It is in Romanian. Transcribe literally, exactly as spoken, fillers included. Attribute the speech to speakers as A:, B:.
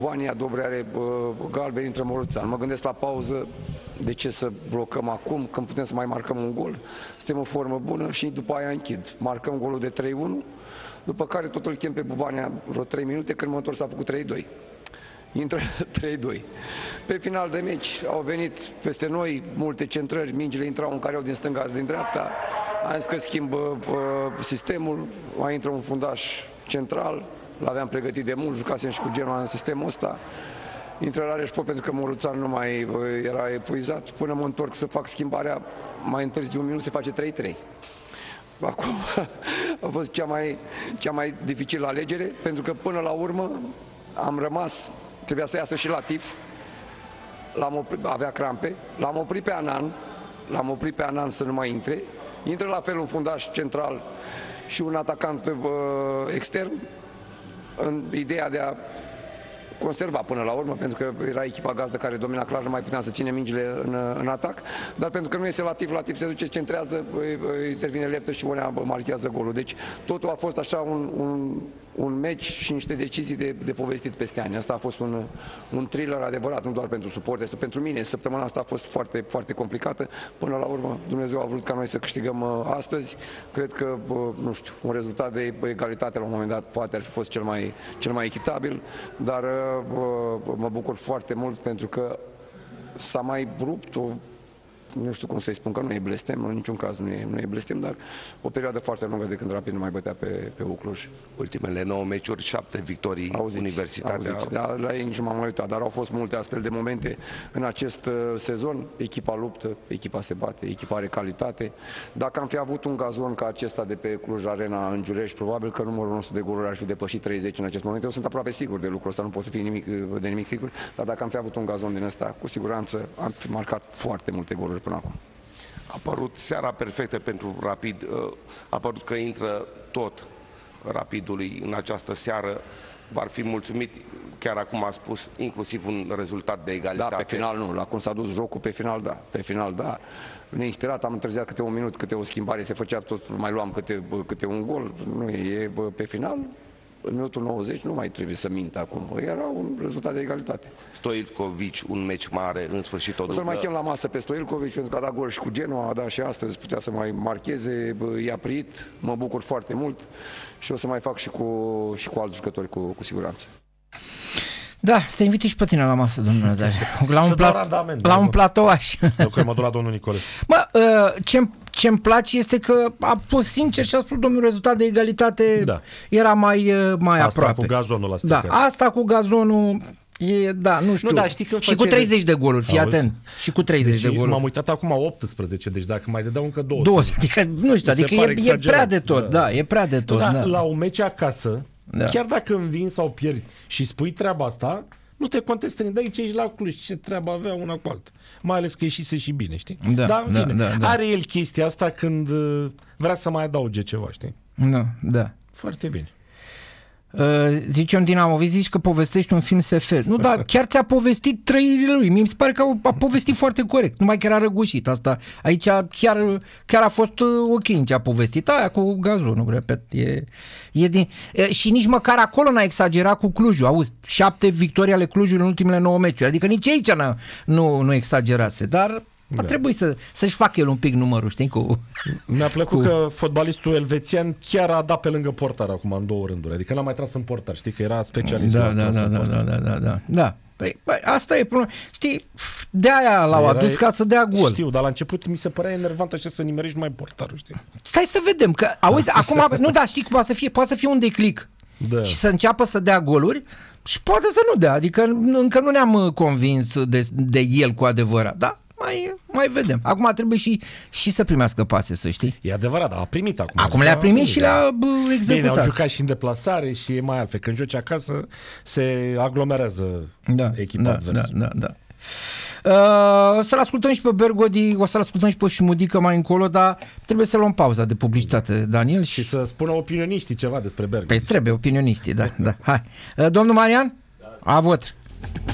A: Vania Dobre are uh, galben, intră Moroțan. Mă gândesc la pauză, de ce să blocăm acum, când putem să mai marcăm un gol. Suntem în formă bună și după aia închid. Marcăm golul de trei unu, după care tot îl chem pe Bubania vreo trei minute, când mă întorc s-a făcut trei doi. Intră trei doi. Pe final de meci au venit peste noi multe centrări, mingile intrau în careau din stânga, din dreapta. Am zis că schimbă uh, sistemul, mai intră un fundaș central. L-aveam pregătit de mult, jucasem și cu Genoa în sistemul ăsta. Intră la Reșpot pentru că Moruțan nu mai era epuizat. Până mă întorc să fac schimbarea, mai întârzi de un minut se face trei trei. Acum a fost cea mai, cea mai dificilă alegere, pentru că până la urmă am rămas, trebuia să iasă și Latif, l-am oprit, avea crampe, l-am oprit pe Anan, l-am oprit pe Anan să nu mai intre. Intră la fel un fundaș central și un atacant uh, extern, în ideea de a conserva până la urmă, pentru că era echipa gazdă care domina clar, nu mai puteam să ținem mingile în, în atac, dar pentru că nu este Latif, Latif se duce, centrează, intervine Leftă și Onea marchează golul. Deci totul a fost așa un, un, un meci și niște decizii de, de povestit peste ani. Asta a fost un, un thriller adevărat, nu doar pentru suporteri, pentru mine. Săptămâna asta a fost foarte, foarte complicată. Până la urmă, Dumnezeu a vrut ca noi să câștigăm astăzi. Cred că, nu știu, un rezultat de egalitate la un moment dat poate ar fi fost cel mai, cel mai echitabil, dar mă bucur foarte mult pentru că s-a mai rupt o, nu știu cum să-i spun, că nu e blestem, în niciun caz nu e, nu e blestem, dar o perioadă foarte lungă de când Rapid nu mai bătea pe, pe Cluj.
B: Ultimele nouă meciuri, șapte victorii universitare.
A: Da, la ei nici nu m-am mai uitat, dar au fost multe astfel de momente în acest uh, sezon. Echipa luptă, echipa se bate, echipa are calitate. Dacă am fi avut un gazon ca acesta de pe Cluj Arena în Giulești, probabil că numărul nostru de goluri ar fi depășit treizeci în acest moment. Eu sunt aproape sigur de lucrul ăsta, nu pot să fiu nimic, de nimic sigur, dar dacă am fi avut un gazon din ăsta, cu siguranță am fi marcat foarte multe goluri până acum.
B: A apărut seara perfectă pentru Rapid, a apărut că intră tot Rapidului în această seară. V-ar fi mulțumit, chiar acum a spus, inclusiv un rezultat de egalitate.
A: Da, pe final nu, la cum s-a dus jocul, pe final da, pe final da. Neinspirat, am întârziat câte un minut, câte o schimbare, se făcea tot, mai luam câte, câte un gol, nu e, e pe final. În minutul nouăzeci nu mai trebuie să mint acum. Era un rezultat de egalitate.
B: Stoiljković, un meci mare, în sfârșit o dublă.
A: O să-l mai chem la masă pe Stoiljković, pentru că a dat gol și cu Genoa, a dat și astăzi, putea să mai marcheze, i-a prit, mă bucur foarte mult și o să mai fac și cu, și cu alți jucători, cu, cu siguranță.
C: Da, să te invit și pe tine la masă, domnul Nazare. La un, plat, la un platouaș.
D: Eu că m-a durat domnul Nicole.
C: Mă, ce-mi ce-mi place este că a fost sincer și a spus, domnul, rezultat de egalitate da. Era mai, mai
D: asta
C: aproape.
D: Asta cu gazonul ăsta.
C: Da, asta cu gazonul e, da, nu știu. Nu, da, știi, și cu treizeci de goluri, fii
D: Auzi?
C: atent. Și cu treizeci
D: deci
C: de goluri.
D: M-am uitat acum optsprezece, deci dacă mai dădeau încă douăzeci.
C: douăzeci, adică, nu știu, adică e, e prea de tot, da, da e prea de tot.
D: Da,
C: da.
D: La un meci acasă, da. Chiar dacă învingi sau pierzi și spui treaba asta, nu te contestă, de aici ești la Cluj, ce treabă avea una cu alta. Mai ales că ieșise și bine, știi?
C: Da,
D: Dar, în fine,
C: da, da, da.
D: Are el chestia asta când vrea să mai adauge ceva, știi?
C: Da, da.
D: Foarte bine.
C: Uh, zice un dinamovist, zici că povestești un film S F. Nu, dar chiar ți-a povestit trăirile lui. Mi se pare că a povestit foarte corect. Numai că era răgușit asta. Aici chiar, chiar a fost ok în ce a povestit. Aia cu gazonul, repet. E, e din... e, și nici măcar acolo n-a exagerat cu Clujul. Auzi, șapte victorii ale Clujului în ultimele nouă meciuri. Adică nici aici n-a, nu, nu exagerase. Dar a trebuit să, să-și facă el un pic numărul, știi? Cu,
D: Mi-a plăcut
C: cu...
D: că fotbalistul elvețian chiar a dat pe lângă portar acum în două rânduri. Adică l-a mai tras în portar, știi? Că era specialist.
C: Da, da, da, da, da, da, da, da. Da. Păi, păi, asta e problema. Știi, de-aia l-au era, adus ca să dea gol.
D: Știu, dar la început mi se părea enervant așa să nimerești mai portarul, știi?
C: Stai să vedem, că auzi, acum, nu, da, știi, poate să fie, poate să fie un declic. Da. Și să înceapă să dea goluri și poate să nu dea. Adică încă nu ne-am convins de, de el cu adevărat, da? Mai, mai vedem. Acum trebuie și, și să primească pase, să știi.
D: E adevărat, dar a primit acum.
C: Acum le-a primit și le-a executat.
D: Bine, au jucat și în deplasare și e mai altfel. Când joci acasă, se aglomerează
C: da,
D: echipa
C: da,
D: adversă.
C: Da, da, da. Uh, o să-l ascultăm și pe Bergodi, o să-l ascultăm și pe Șumudică mai încolo, dar trebuie să luăm pauza de publicitate, Daniel. Și,
D: și să spună opinioniștii ceva despre Bergodi.
C: Păi trebuie opinioniștii, da, da. Hai. Uh, domnul Marian? Da. A vot.